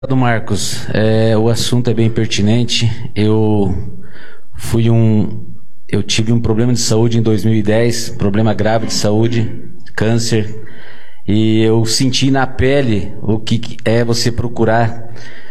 Obrigado, Marcos. O assunto é bem pertinente. Eu tive um problema de saúde em 2010, problema grave de saúde, câncer, e eu senti na pele o que é você procurar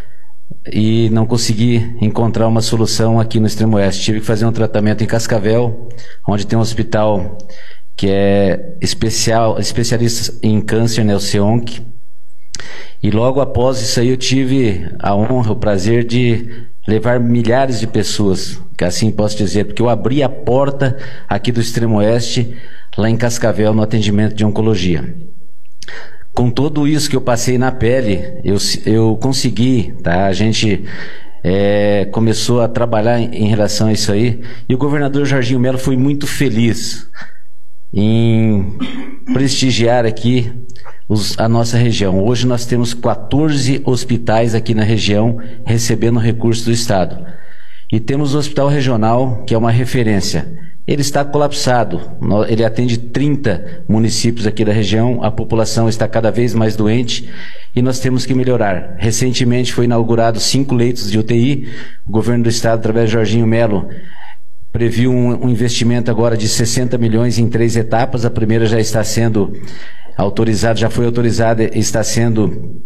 e não consegui encontrar uma solução aqui no Extremo Oeste. Tive que fazer um tratamento em Cascavel, onde tem um hospital que é especialista em câncer, né, o CEONC. E logo após isso aí eu tive a honra, o prazer de levar milhares de pessoas, que assim posso dizer, porque eu abri a porta aqui do Extremo Oeste, lá em Cascavel, no atendimento de oncologia. Com tudo isso que eu passei na pele, eu consegui, tá? A gente começou a trabalhar em relação a isso aí, e o governador Jorginho Melo foi muito feliz em prestigiar aqui a nossa região. Hoje nós temos 14 hospitais aqui na região recebendo recursos do Estado. E temos o Hospital Regional, que é uma referência. Ele está colapsado, ele atende 30 municípios aqui da região, a população está cada vez mais doente e nós temos que melhorar. Recentemente foi inaugurado 5 leitos de UTI, o governo do Estado, através de Jorginho Melo, previu um investimento agora de 60 milhões em 3 etapas. A primeira já está sendo autorizada, já foi autorizada e está sendo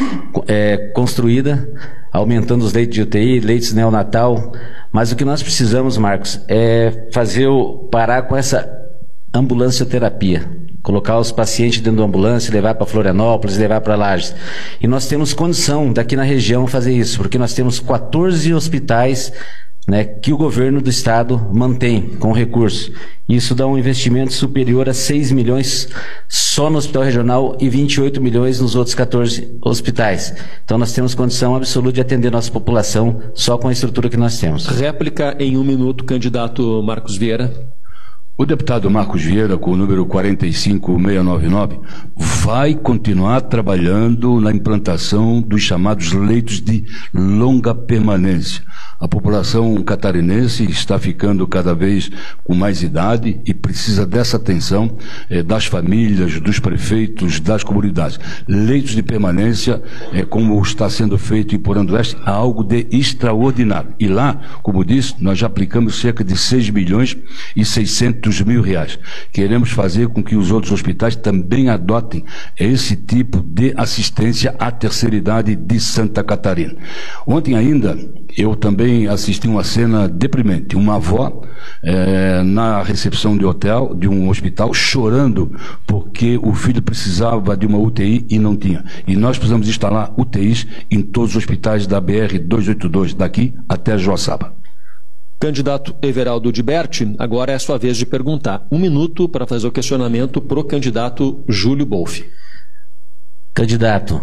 construída, aumentando os leitos de UTI, leitos neonatal. Mas o que nós precisamos, Marcos, é parar com essa ambulancioterapia, colocar os pacientes dentro da ambulância, levar para Florianópolis, levar para Lages. E nós temos condição daqui na região fazer isso, porque nós temos 14 hospitais, né, que o governo do estado mantém com recurso. Isso dá um investimento superior a 6 milhões só no hospital regional e 28 milhões nos outros 14 hospitais. Então nós temos condição absoluta de atender nossa população só com a estrutura que nós temos. Réplica em 1 minuto, candidato Marcos Vieira. O deputado Marcos Vieira, com o número 45699, vai continuar trabalhando na implantação dos chamados leitos de longa permanência. A população catarinense está ficando cada vez com mais idade e precisa dessa atenção das famílias, dos prefeitos, das comunidades. Leitos de permanência, como está sendo feito em Porã do Oeste, é algo de extraordinário. E lá, como disse, nós já aplicamos cerca de 6 milhões e 600 mil reais. Queremos fazer com que os outros hospitais também adotem esse tipo de assistência à terceira idade de Santa Catarina. Ontem ainda, eu também assisti uma cena deprimente. Uma avó na recepção de um hospital, chorando porque o filho precisava de uma UTI e não tinha. E nós precisamos instalar UTIs em todos os hospitais da BR-282, daqui até Joaçaba. Candidato Everaldo Diberti, agora é a sua vez de perguntar. 1 minuto para fazer o questionamento para o candidato Júlio Bolfi. Candidato,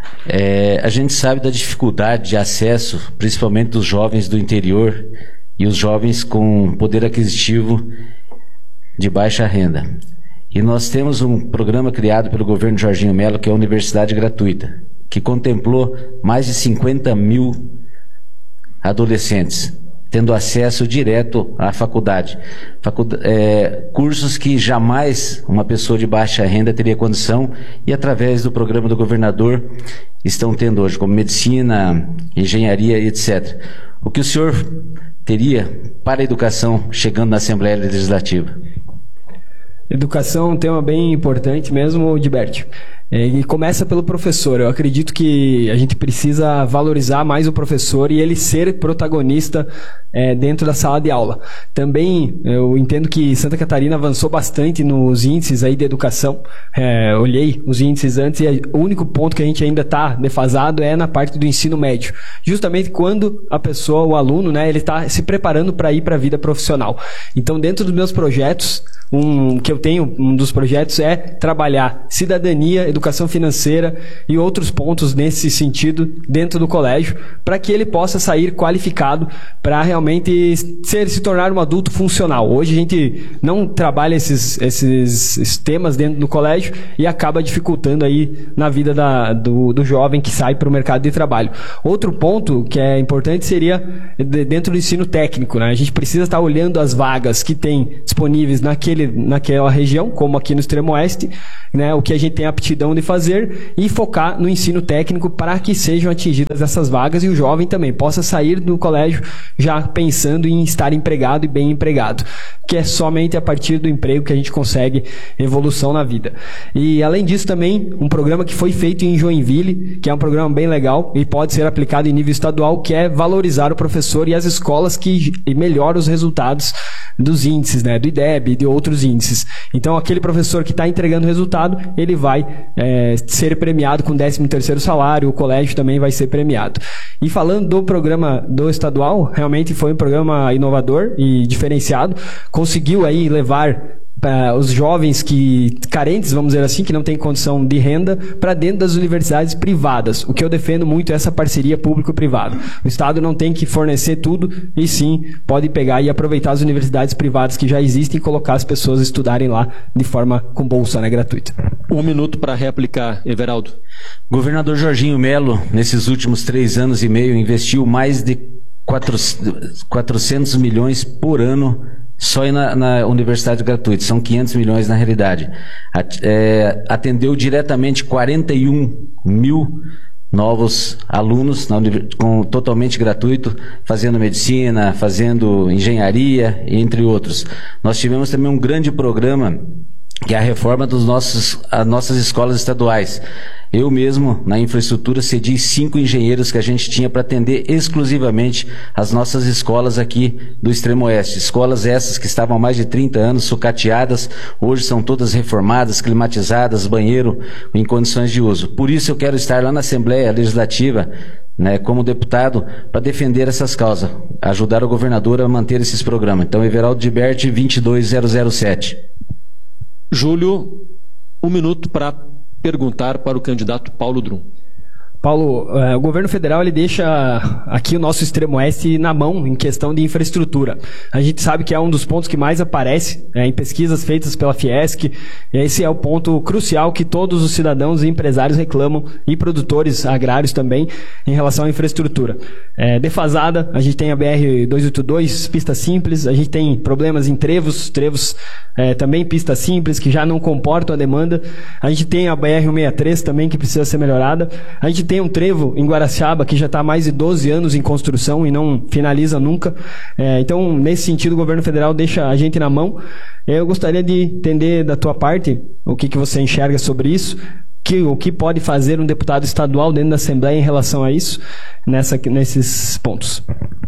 a gente sabe da dificuldade de acesso, principalmente dos jovens do interior e os jovens com poder aquisitivo de baixa renda. E nós temos um programa criado pelo governo Jorginho Melo, que é a Universidade Gratuita, que contemplou mais de 50 mil adolescentes tendo acesso direto à faculdade. Cursos que jamais uma pessoa de baixa renda teria condição, e através do programa do governador estão tendo hoje, como medicina, engenharia, etc. O que o senhor teria para a educação chegando na Assembleia Legislativa? Educação é um tema bem importante mesmo, Diberti. E começa pelo professor. Eu acredito que a gente precisa valorizar mais o professor e ele ser protagonista dentro da sala de aula. Também eu entendo que Santa Catarina avançou bastante nos índices aí de educação. Olhei os índices antes e o único ponto que a gente ainda está defasado é na parte do ensino médio. Justamente quando a pessoa, o aluno, né, ele está se preparando para ir para a vida profissional. Então, dentro dos meus projetos, um dos projetos é trabalhar cidadania, educação financeira e outros pontos nesse sentido dentro do colégio, para que ele possa sair qualificado para realmente realmente se tornar um adulto funcional. Hoje a gente não trabalha esses temas dentro do colégio e acaba dificultando aí na vida do jovem que sai para o mercado de trabalho. Outro ponto que é importante seria dentro do ensino técnico, né? A gente precisa estar olhando as vagas que tem disponíveis naquela região, como aqui no extremo oeste, né? O que a gente tem aptidão de fazer e focar no ensino técnico para que sejam atingidas essas vagas e o jovem também possa sair do colégio já pensando em estar empregado e bem empregado, que é somente a partir do emprego que a gente consegue evolução na vida. E além disso também, um programa que foi feito em Joinville, que é um programa bem legal e pode ser aplicado em nível estadual, que é valorizar o professor e as escolas que melhoram os resultados dos índices, né, do IDEB e de outros índices. Então, aquele professor que está entregando resultado, ele vai ser premiado com 13º salário, o colégio também vai ser premiado. E falando do programa do estadual, realmente foi um programa inovador e diferenciado, conseguiu aí levar os jovens carentes, vamos dizer assim, que não têm condição de renda, para dentro das universidades privadas. O que eu defendo muito é essa parceria público-privada. O Estado não tem que fornecer tudo, e sim pode pegar e aproveitar as universidades privadas que já existem e colocar as pessoas a estudarem lá de forma com bolsa, né, gratuita. 1 minuto para replicar, Everaldo. Governador Jorginho Melo, nesses últimos 3 anos e meio, investiu mais de 400 milhões por ano só na universidade gratuita, são 500 milhões na realidade. Atendeu diretamente 41 mil novos alunos totalmente gratuito, fazendo medicina, fazendo engenharia, entre outros. Nós tivemos também um grande programa, que é a reforma das nossas escolas estaduais. Eu mesmo, na infraestrutura, cedi 5 engenheiros que a gente tinha para atender exclusivamente as nossas escolas aqui do extremo oeste. Escolas essas que estavam há mais de 30 anos, sucateadas, hoje são todas reformadas, climatizadas, banheiro em condições de uso. Por isso eu quero estar lá na Assembleia Legislativa, né, como deputado, para defender essas causas, ajudar o governador a manter esses programas. Então, Everaldo Diberti, 22007. Júlio, 1 minuto para perguntar para o candidato Paulo Drum. Paulo, o governo federal ele deixa aqui o nosso extremo oeste na mão em questão de infraestrutura. A gente sabe que é um dos pontos que mais aparece em pesquisas feitas pela Fiesc. Esse é o ponto crucial que todos os cidadãos e empresários reclamam, e produtores agrários também, em relação à infraestrutura. Defasada, a gente tem a BR-282, pista simples, a gente tem problemas em trevos também pista simples, que já não comportam a demanda. A gente tem a BR-163 também, que precisa ser melhorada. A gente tem um trevo em Guaraciaba que já está há mais de 12 anos em construção e não finaliza nunca. Então, nesse sentido, o governo federal deixa a gente na mão. Eu gostaria de entender da tua parte o que você enxerga sobre isso, o que pode fazer um deputado estadual dentro da Assembleia em relação a isso, nesses pontos.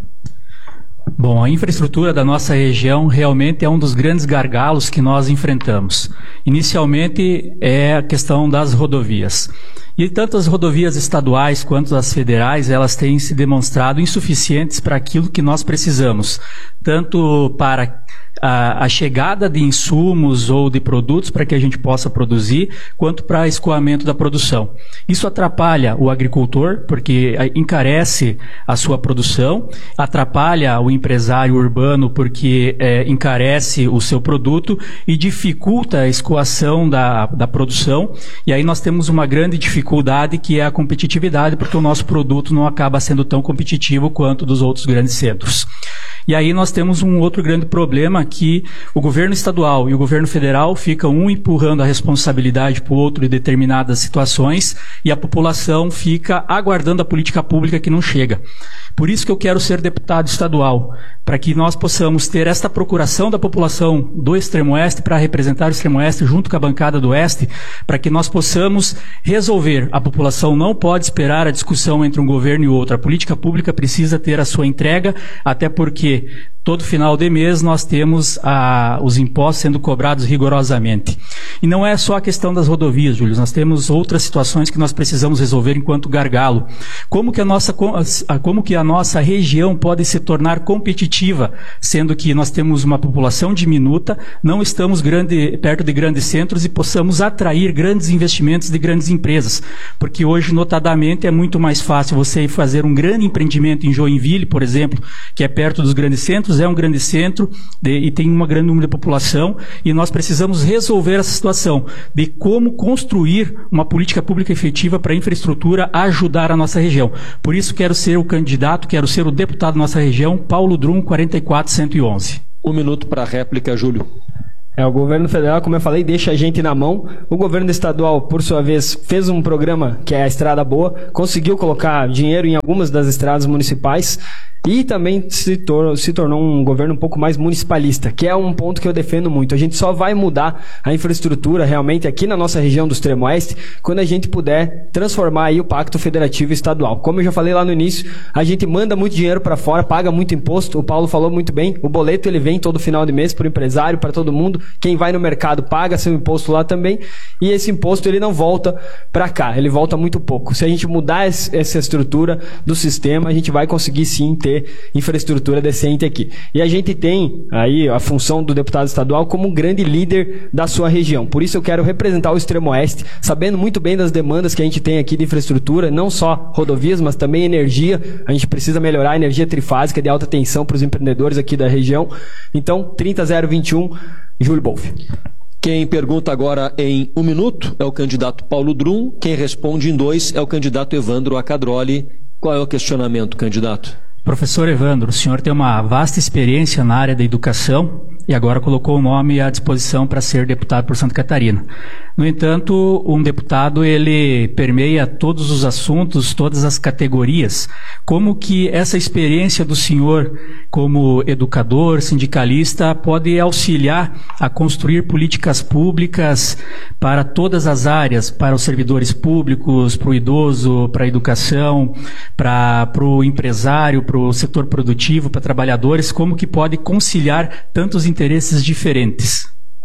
Bom, a infraestrutura da nossa região realmente é um dos grandes gargalos que nós enfrentamos. Inicialmente é a questão das rodovias. E tanto as rodovias estaduais quanto as federais, elas têm se demonstrado insuficientes para aquilo que nós precisamos, tanto para a chegada de insumos ou de produtos para que a gente possa produzir, quanto para escoamento da produção. Isso atrapalha o agricultor, porque encarece a sua produção, atrapalha o empresário urbano, porque encarece o seu produto e dificulta a escoação da produção. E aí nós temos uma grande dificuldade, que é a competitividade, porque o nosso produto não acaba sendo tão competitivo quanto dos outros grandes centros. E aí nós temos um outro grande problema, que o governo estadual e o governo federal ficam um empurrando a responsabilidade para o outro em determinadas situações, e a população fica aguardando a política pública que não chega. Por isso que eu quero ser deputado estadual, para que nós possamos ter esta procuração da população do extremo oeste para representar o extremo oeste junto com a bancada do oeste, para que nós possamos resolver. A população não pode esperar a discussão entre um governo e outro. A política pública precisa ter a sua entrega, até porque todo final de mês nós temos os impostos sendo cobrados rigorosamente. E não é só a questão das rodovias, Júlio, nós temos outras situações que nós precisamos resolver enquanto gargalo. Como que a nossa região pode se tornar competitiva, sendo que nós temos uma população diminuta, não estamos perto de grandes centros e possamos atrair grandes investimentos de grandes empresas. Porque hoje, notadamente, é muito mais fácil você fazer um grande empreendimento em Joinville, por exemplo, que é perto dos grandes centros, é um grande centro e tem um grande número de população, e nós precisamos resolver essa situação de como construir uma política pública efetiva para a infraestrutura ajudar a nossa região. Por isso quero ser o candidato, quero ser o deputado da nossa região, Paulo Drum, 44111. 1 minuto para a réplica, Júlio. O governo federal, como eu falei, deixa a gente na mão. O governo estadual, por sua vez, fez um programa que é a Estrada Boa, conseguiu colocar dinheiro em algumas das estradas municipais e também se tornou um governo um pouco mais municipalista, que é um ponto que eu defendo muito. A gente só vai mudar a infraestrutura realmente aqui na nossa região do Extremo Oeste quando a gente puder transformar aí o Pacto Federativo Estadual. Como eu já falei lá no início, a gente manda muito dinheiro para fora, paga muito imposto, o Paulo falou muito bem, o boleto ele vem todo final de mês para o empresário, para todo mundo, quem vai no mercado paga seu imposto lá também, e esse imposto ele não volta para cá, ele volta muito pouco. Se a gente mudar essa estrutura do sistema, a gente vai conseguir sim ter infraestrutura decente aqui. E a gente tem aí a função do deputado estadual como um grande líder da sua região. Por isso eu quero representar o Extremo Oeste, sabendo muito bem das demandas que a gente tem aqui de infraestrutura, não só rodovias, mas também energia. A gente precisa melhorar a energia trifásica de alta tensão para os empreendedores aqui da região. Então, 30021, Júlio Bolf. Quem pergunta agora em 1 minuto é o candidato Paulo Drum. Quem responde em 2 é o candidato Evandro Acadroli. Qual é o questionamento, candidato? Professor Evandro, o senhor tem uma vasta experiência na área da educação e agora colocou o nome à disposição para ser deputado por Santa Catarina. No entanto, um deputado, ele permeia todos os assuntos, todas as categorias. Como que essa experiência do senhor como educador, sindicalista, pode auxiliar a construir políticas públicas para todas as áreas, para os servidores públicos, para o idoso, para a educação, para o empresário, para o setor produtivo, para trabalhadores, como que pode conciliar tantos interesses diferentes?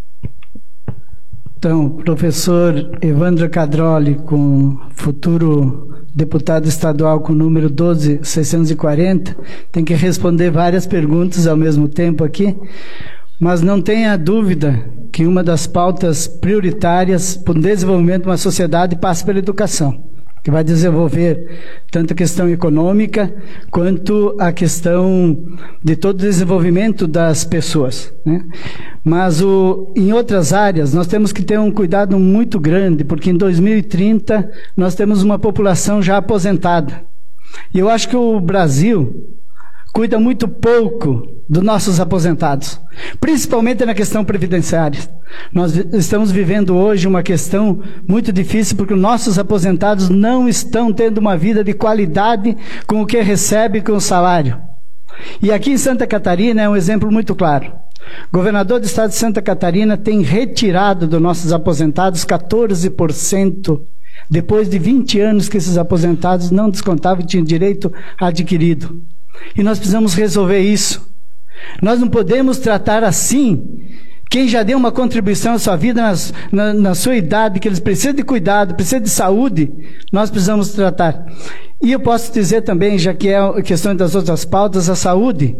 Então, professor Evandro Acadroli, com futuro deputado estadual com o número 12640, tem que responder várias perguntas ao mesmo tempo aqui, mas não tenha dúvida que uma das pautas prioritárias para o desenvolvimento de uma sociedade passa pela educação, que vai desenvolver tanto a questão econômica quanto a questão de todo o desenvolvimento das pessoas, né? Mas em outras áreas nós temos que ter um cuidado muito grande, porque em 2030 nós temos uma população já aposentada. E eu acho que o Brasil cuida muito pouco dos nossos aposentados, principalmente na questão previdenciária. Nós estamos vivendo hoje uma questão muito difícil porque os nossos aposentados não estão tendo uma vida de qualidade com o que recebe com o salário. E aqui em Santa Catarina é um exemplo muito claro. O governador do estado de Santa Catarina tem retirado dos nossos aposentados 14%, depois de 20 anos que esses aposentados não descontavam e tinham direito adquirido. E nós precisamos resolver isso. Nós não podemos tratar assim quem já deu uma contribuição à sua vida na sua idade, que eles precisam de cuidado, precisam de saúde, nós precisamos tratar. E eu posso dizer também, já que é questão das outras pautas, a saúde.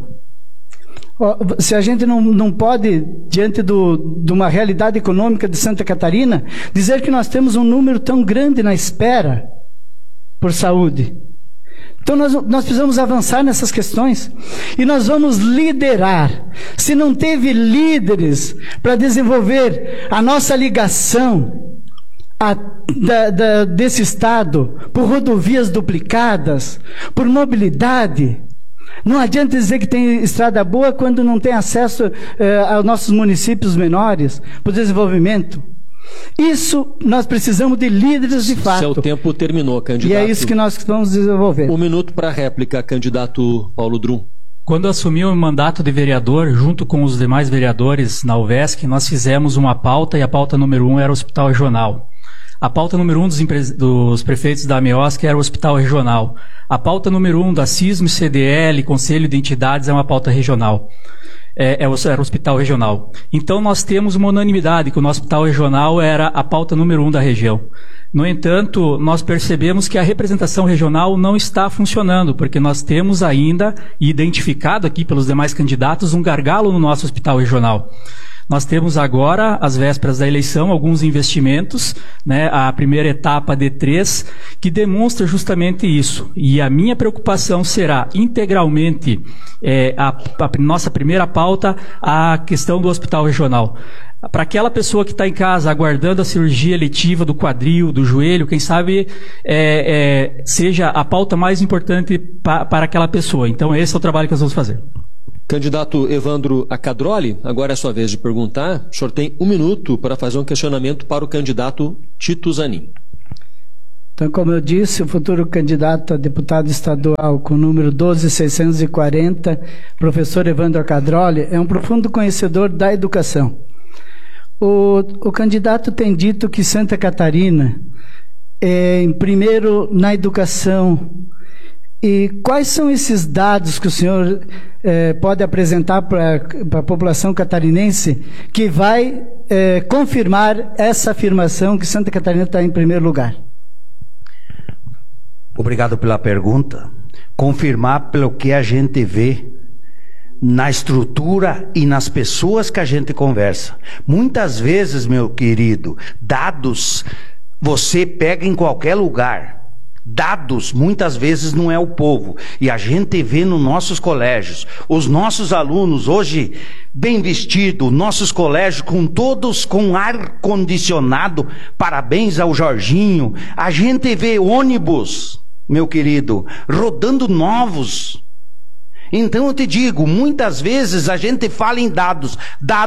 Se a gente não pode, diante de uma realidade econômica de Santa Catarina, dizer que nós temos um número tão grande na espera por saúde. Então nós precisamos avançar nessas questões e nós vamos liderar. Se não teve líderes para desenvolver a nossa ligação desse estado por rodovias duplicadas, por mobilidade, não adianta dizer que tem estrada boa quando não tem acesso aos nossos municípios menores para o desenvolvimento. Isso nós precisamos de líderes de fato. Seu tempo terminou, candidato. E é isso que nós vamos desenvolver. 1 minuto para a réplica, candidato Paulo Drum. Quando assumiu o mandato de vereador, junto com os demais vereadores na UVESC, nós fizemos uma pauta e a pauta número 1 era o Hospital Regional. A pauta número 1 dos prefeitos da AMEOSC era o hospital regional. A pauta número 1 da CISM, CDL, Conselho de Entidades, é uma pauta regional. Era o hospital regional. Então, nós temos uma unanimidade que o nosso hospital regional era a pauta número 1 da região. No entanto, nós percebemos que a representação regional não está funcionando, porque nós temos ainda, identificado aqui pelos demais candidatos, um gargalo no nosso hospital regional. Nós temos agora, às vésperas da eleição, alguns investimentos, né, a primeira etapa D3, que demonstra justamente isso. E a minha preocupação será integralmente a nossa primeira pauta, a questão do hospital regional. Para aquela pessoa que está em casa aguardando a cirurgia eletiva do quadril, do joelho, quem sabe seja a pauta mais importante para aquela pessoa. Então esse é o trabalho que nós vamos fazer. Candidato Evandro Accadroli, agora é a sua vez de perguntar. O senhor tem 1 minuto para fazer um questionamento para o candidato Tito Zanin. Então, como eu disse, o futuro candidato a deputado estadual com o número 12640, professor Evandro Accadroli, é um profundo conhecedor da educação. O candidato tem dito que Santa Catarina é em primeiro na educação. E quais são esses dados que o senhor pode apresentar para a população catarinense que vai confirmar essa afirmação que Santa Catarina está em primeiro lugar? Obrigado pela pergunta. Confirmar pelo que a gente vê na estrutura e nas pessoas que a gente conversa. Muitas vezes, meu querido, dados você pega em qualquer lugar. Dados, muitas vezes, não é o povo. E a gente vê nos nossos colégios, os nossos alunos hoje bem vestidos, nossos colégios todos com ar-condicionado. Parabéns ao Jorginho. A gente vê ônibus, meu querido, rodando novos. Então eu te digo, muitas vezes a gente fala em dados.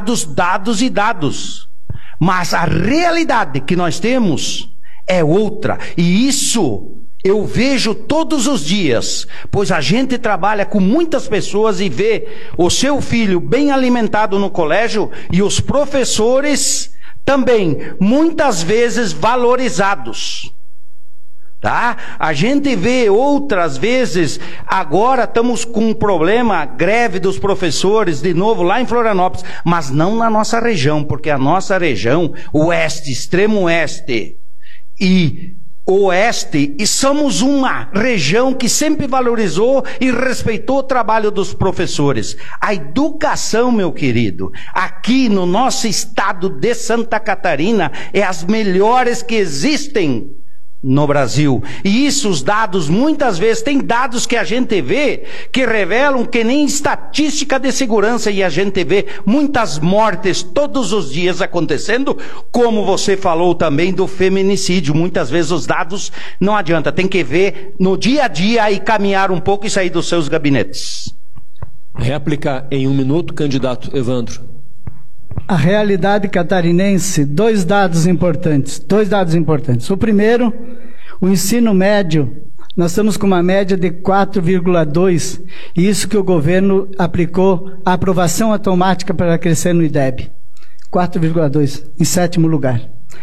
Mas a realidade que nós temos é outra. E isso eu vejo todos os dias, pois a gente trabalha com muitas pessoas e vê o seu filho bem alimentado no colégio e os professores também, muitas vezes valorizados. Tá? A gente vê outras vezes, agora estamos com um problema, greve dos professores, de novo, lá em Florianópolis, mas não na nossa região, porque a nossa região, oeste, extremo oeste e oeste, e somos uma região que sempre valorizou e respeitou o trabalho dos professores. A educação, meu querido, aqui no nosso estado de Santa Catarina, é as melhores que existem no Brasil. E isso, os dados, muitas vezes, tem dados que a gente vê que revelam que nem estatística de segurança, e a gente vê muitas mortes todos os dias acontecendo, como você falou também do feminicídio. Muitas vezes os dados não adianta, tem que ver no dia a dia e caminhar um pouco e sair dos seus gabinetes. Réplica em 1 minuto, candidato Evandro. A realidade catarinense, dois dados importantes. O primeiro, o ensino médio, nós estamos com uma média de 4,2, e isso que o governo aplicou a aprovação automática para crescer no IDEB. 4,2, em 7º lugar.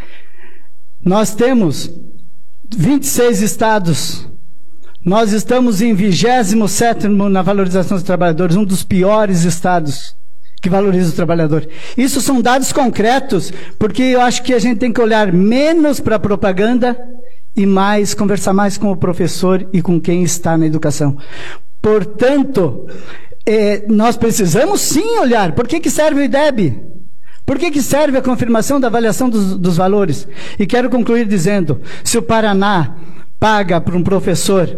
Nós temos 26 estados. Nós estamos em 27º na valorização dos trabalhadores, um dos piores estados que valoriza o trabalhador. Isso são dados concretos, porque eu acho que a gente tem que olhar menos para a propaganda e conversar mais com o professor e com quem está na educação. Portanto, nós precisamos sim olhar. Por que serve o IDEB? Por que serve a confirmação da avaliação dos valores? E quero concluir dizendo, se o Paraná paga para um professor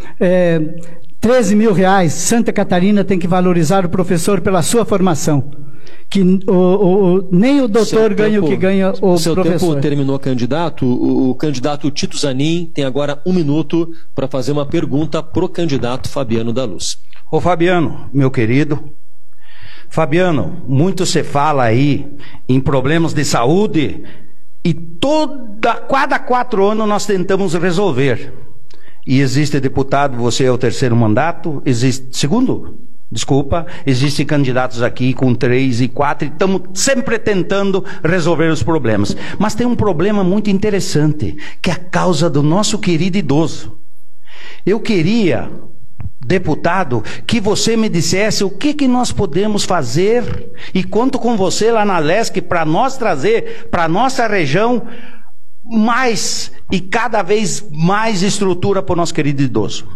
13 mil reais, Santa Catarina tem que valorizar o professor pela sua formação. Que nem o doutor ganha o que ganha o professor. Seu tempo terminou, candidato. O candidato Tito Zanin tem agora 1 minuto para fazer uma pergunta para o candidato Fabiano da Luz. Ô Fabiano, meu querido. Fabiano, muito se fala aí em problemas de saúde e cada 4 anos nós tentamos resolver. E existe deputado, você é o 3º mandato, existe segundo Desculpa, existem candidatos aqui com 3 e 4 e estamos sempre tentando resolver os problemas. Mas tem um problema muito interessante, que é a causa do nosso querido idoso. Eu queria, deputado, que você me dissesse o que nós podemos fazer, e conto com você lá na LESC para nós trazer para a nossa região mais e cada vez mais estrutura para o nosso querido idoso.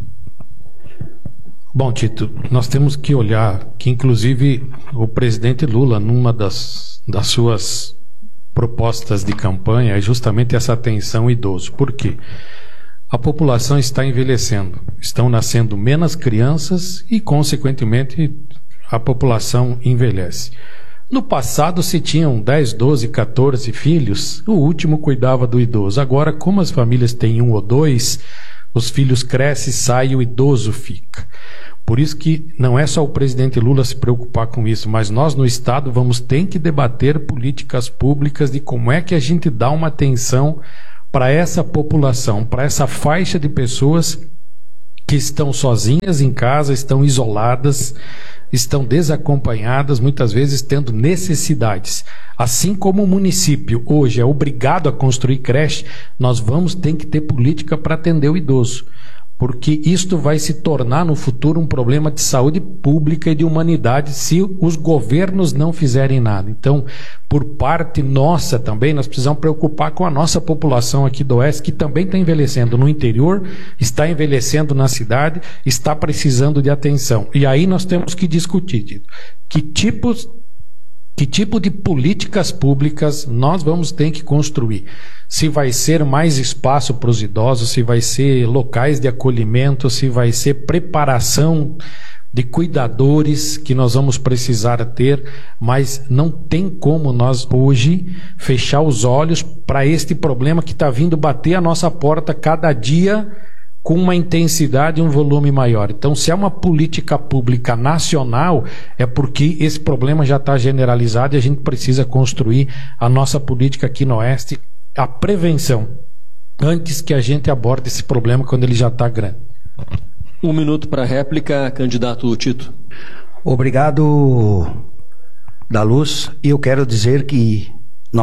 Bom, Tito, nós temos que olhar que, inclusive, o presidente Lula, numa das suas propostas de campanha, é justamente essa atenção ao idoso. Por quê? A população está envelhecendo, estão nascendo menos crianças e, consequentemente, a população envelhece. No passado se tinham 10, 12, 14 filhos, o último cuidava do idoso. Agora, como as famílias têm 1 ou 2, os filhos crescem, saem e o idoso fica. Por isso que não é só o presidente Lula se preocupar com isso, mas nós no Estado vamos ter que debater políticas públicas de como é que a gente dá uma atenção para essa população, para essa faixa de pessoas que estão sozinhas em casa, estão isoladas, estão desacompanhadas, muitas vezes tendo necessidades. Assim como o município hoje é obrigado a construir creche, nós vamos ter que ter política para atender o idoso, porque isto vai se tornar no futuro um problema de saúde pública e de humanidade se os governos não fizerem nada. Então, por parte nossa também, nós precisamos preocupar com a nossa população aqui do Oeste, que também está envelhecendo no interior, está envelhecendo na cidade, está precisando de atenção. E aí nós temos que discutir que tipo de políticas públicas nós vamos ter que construir. Se vai ser mais espaço para os idosos, se vai ser locais de acolhimento, se vai ser preparação de cuidadores que nós vamos precisar ter, mas não tem como nós hoje fechar os olhos para este problema que está vindo bater a nossa porta cada dia com uma intensidade e um volume maior. Então, se é uma política pública nacional, é porque esse problema já está generalizado e a gente precisa construir a nossa política aqui no Oeste, a prevenção, antes que a gente aborde esse problema quando ele já está grande. 1 minuto para réplica, candidato Tito. Obrigado, da Luz. E eu quero dizer que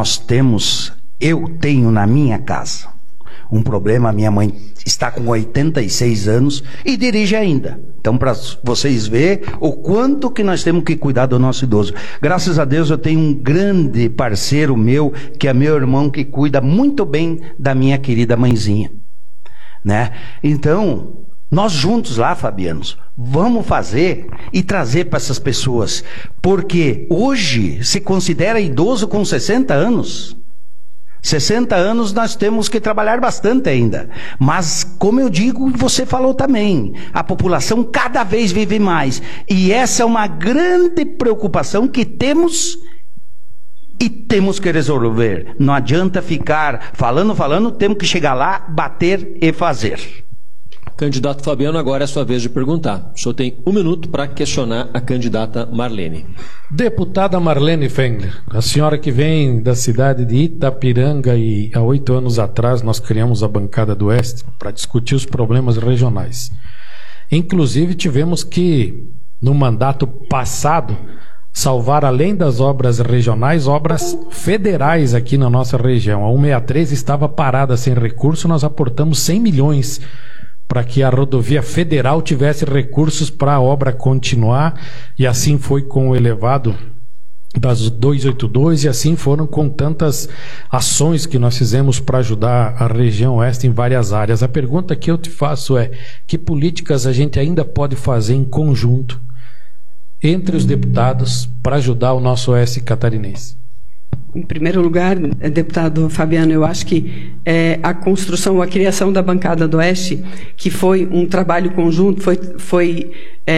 eu tenho na minha casa um problema. Minha mãe está com 86 anos e dirige ainda. Então, para vocês verem o quanto que nós temos que cuidar do nosso idoso. Graças a Deus eu tenho um grande parceiro meu, que é meu irmão, que cuida muito bem da minha querida mãezinha, né? Então, nós juntos lá, Fabianos, vamos fazer e trazer para essas pessoas. Porque hoje se considera idoso com 60 anos. 60 anos nós temos que trabalhar bastante ainda. Mas, como eu digo, você falou também, a população cada vez vive mais. E essa é uma grande preocupação que temos e temos que resolver. Não adianta ficar falando, temos que chegar lá, bater e fazer. Candidato Fabiano, agora é a sua vez de perguntar. O senhor tem 1 minuto para questionar a candidata Marlene. Deputada Marlene Fengler, a senhora que vem da cidade de Itapiranga e há 8 anos atrás nós criamos a Bancada do Oeste para discutir os problemas regionais. Inclusive tivemos que, no mandato passado, salvar, além das obras regionais, obras federais aqui na nossa região. A 163 estava parada sem recurso, nós aportamos 100 milhões para que a rodovia federal tivesse recursos para a obra continuar, e assim foi com o elevado das 282, e assim foram com tantas ações que nós fizemos para ajudar a região oeste em várias áreas. A pergunta que eu te faço é: que políticas a gente ainda pode fazer em conjunto entre os deputados para ajudar o nosso oeste catarinense? Em primeiro lugar, deputado Fabiano, eu acho que a construção, a criação da Bancada do Oeste, que foi um trabalho conjunto, foi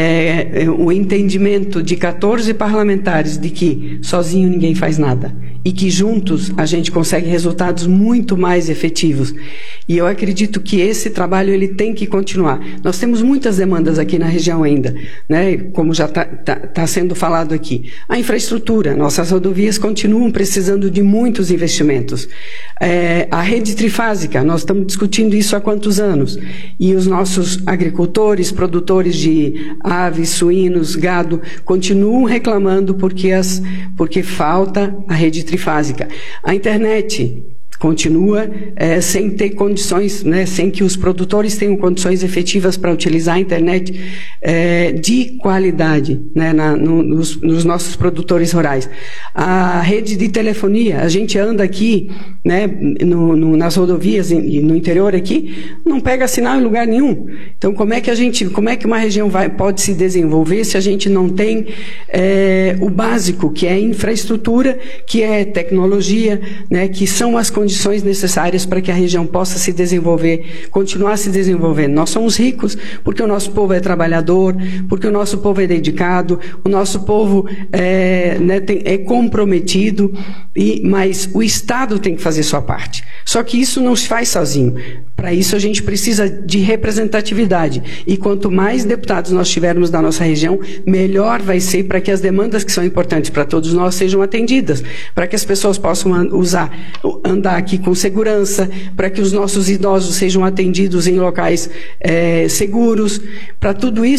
o entendimento de 14 parlamentares de que sozinho ninguém faz nada e que juntos a gente consegue resultados muito mais efetivos. E eu acredito que esse trabalho ele tem que continuar. Nós temos muitas demandas aqui na região ainda, né? Como já está sendo falado aqui. A infraestrutura, nossas rodovias continuam precisando de muitos investimentos. A rede trifásica, nós estamos discutindo isso há quantos anos? E os nossos agricultores, produtores de aves, suínos, gado, continuam reclamando porque falta a rede trifásica. A internet continua sem ter condições, né, sem que os produtores tenham condições efetivas para utilizar a internet de qualidade, né, nos nossos produtores rurais. A rede de telefonia, a gente anda aqui, né, nas rodovias e no interior aqui, não pega sinal em lugar nenhum. Então, como é que uma região pode se desenvolver se a gente não tem o básico, que é infraestrutura, que é tecnologia, né, que são as condições necessárias para que a região possa se desenvolver, continuar se desenvolvendo. Nós somos ricos porque o nosso povo é trabalhador, porque o nosso povo é dedicado, o nosso povo é comprometido, mas o Estado tem que fazer sua parte. Só que isso não se faz sozinho. Para isso a gente precisa de representatividade. E quanto mais deputados nós tivermos da nossa região, melhor vai ser para que as demandas que são importantes para todos nós sejam atendidas, para que as pessoas possam andar aqui com segurança, para que os nossos idosos sejam atendidos em locais seguros. Para tudo isso